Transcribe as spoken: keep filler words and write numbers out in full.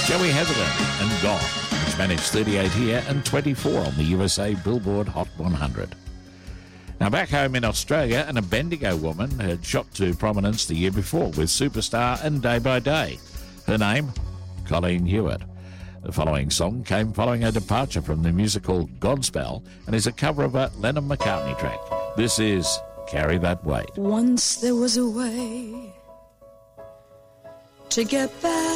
Joey Heatherton and Gone, which managed thirty-eight here and twenty-four on the U S A Billboard Hot one hundred. Now back home in Australia, an Bendigo woman had shot to prominence the year before with Superstar and Day by Day. Her name, Colleen Hewitt. The following song came following her departure from the musical Godspell and is a cover of a Lennon-McCartney track. This is Carry That Weight. Once there was a way to get back